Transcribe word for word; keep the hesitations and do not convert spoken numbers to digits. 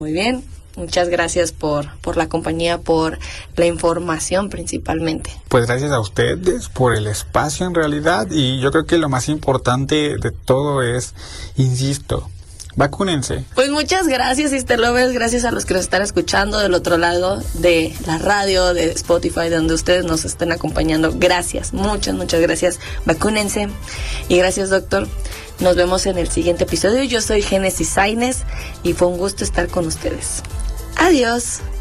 Muy bien, muchas gracias por, por la compañía, por la información principalmente. Pues gracias a ustedes por el espacio en realidad, y yo creo que lo más importante de todo es, insisto, vacúnense. Pues muchas gracias, Sister Lovers, gracias a los que nos están escuchando del otro lado de la radio, de Spotify, de donde ustedes nos estén acompañando. Gracias, muchas, muchas gracias. Vacúnense. Y gracias, doctor. Nos vemos en el siguiente episodio. Yo soy Génesis Sainz y fue un gusto estar con ustedes. Adiós.